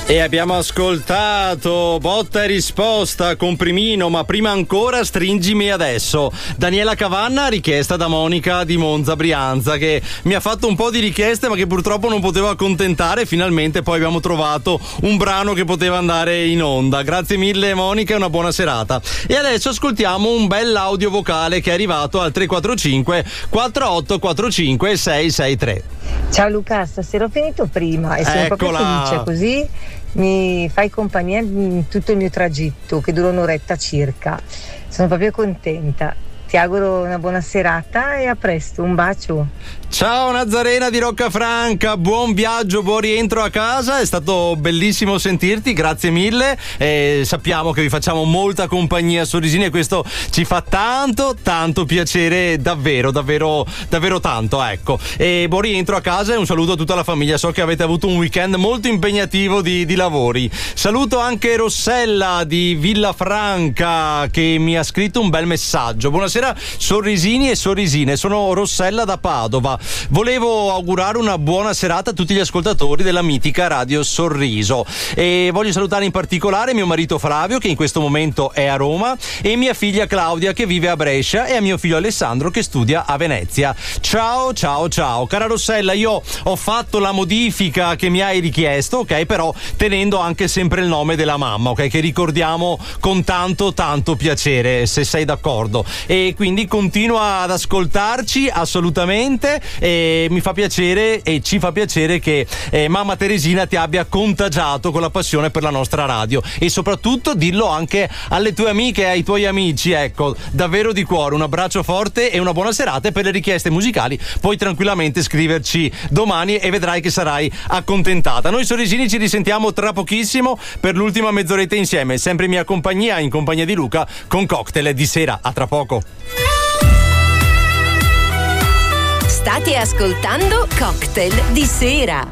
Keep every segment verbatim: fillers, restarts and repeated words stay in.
E abbiamo ascoltato Botta e risposta con Primino, ma prima ancora Stringimi adesso. Daniela Cavanna, richiesta da Monica di Monza Brianza, che mi ha fatto un po' di richieste ma che purtroppo non potevo accontentare. Finalmente poi abbiamo trovato un brano che poteva andare in onda. Grazie mille Monica e una buona serata. E adesso ascoltiamo un bel audio vocale che è arrivato al tre quattro cinque quattro otto quattro cinque sei sei tre. Ciao Luca, stasera ho finito prima e sono Eccola. proprio felice, così mi fai compagnia in tutto il mio tragitto che dura un'oretta circa. Sono proprio contenta. Ti auguro una buona serata e a presto, un bacio. Ciao Nazarena di Roccafranca, buon viaggio, buon rientro a casa, è stato bellissimo sentirti, grazie mille. E sappiamo che vi facciamo molta compagnia a Sorrisini e questo ci fa tanto tanto piacere, davvero davvero davvero tanto, ecco. E buon rientro a casa e un saluto a tutta la famiglia, so che avete avuto un weekend molto impegnativo di, di lavori. Saluto anche Rossella di Villafranca che mi ha scritto un bel messaggio. Buonasera Sorrisini e Sorrisine, sono Rossella da Padova. Volevo augurare una buona serata a tutti gli ascoltatori della mitica Radio Sorriso e voglio salutare in particolare mio marito Flavio che in questo momento è a Roma e mia figlia Claudia che vive a Brescia e a mio figlio Alessandro che studia a Venezia. Ciao ciao ciao. Cara Rossella, io ho fatto la modifica che mi hai richiesto, ok, però tenendo anche sempre il nome della mamma, ok, che ricordiamo con tanto tanto piacere, se sei d'accordo. E quindi continua ad ascoltarci assolutamente. E mi fa piacere e ci fa piacere che eh, mamma Teresina ti abbia contagiato con la passione per la nostra radio e soprattutto dillo anche alle tue amiche e ai tuoi amici, ecco, davvero di cuore un abbraccio forte e una buona serata. E per le richieste musicali puoi tranquillamente scriverci domani e vedrai che sarai accontentata. Noi Sorrisini ci risentiamo tra pochissimo per l'ultima mezz'oretta insieme, sempre in mia compagnia, in compagnia di Luca, con Cocktail di sera. A tra poco. State ascoltando Cocktail di sera.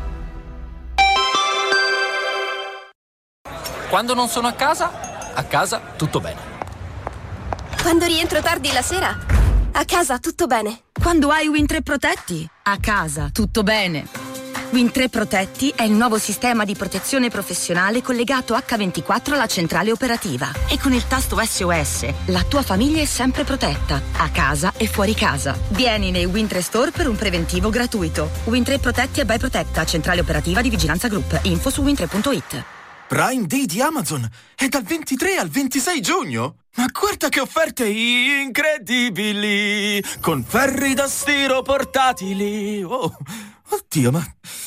Quando non sono a casa, a casa tutto bene. Quando rientro tardi la sera, a casa tutto bene. Quando hai Win tre Protetti, a casa tutto bene. Win tre Protetti è il nuovo sistema di protezione professionale collegato acca ventiquattro alla centrale operativa. E con il tasto S O S, la tua famiglia è sempre protetta, a casa e fuori casa. Vieni nei Win tre Store per un preventivo gratuito. Win tre Protetti e by Protetta, centrale operativa di Vigilanza Group. Info su win tre punto it. Prime Day di Amazon è dal ventitré al ventisei giugno. Ma guarda che offerte incredibili! Con ferri da stiro portatili. Oh, oddio, ma